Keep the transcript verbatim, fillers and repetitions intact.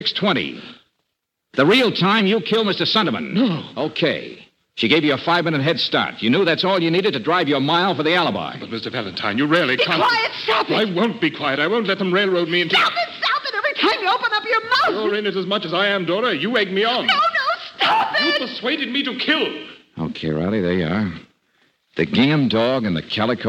six twenty. The real time you killed Mister Sunderman. No. Okay. She gave you a five-minute head start. You knew that's all you needed to drive your mile for the alibi. But, Mister Valentine, you really Be can't... quiet, stop it. I won't be quiet. I won't let them railroad me into... Stop it, stop it. Every time you open up your mouth. You're in it as much as I am, Dora. You egg me on. No, no, stop You it. persuaded me to kill. Okay, Riley, there you are. The gingham dog and the calico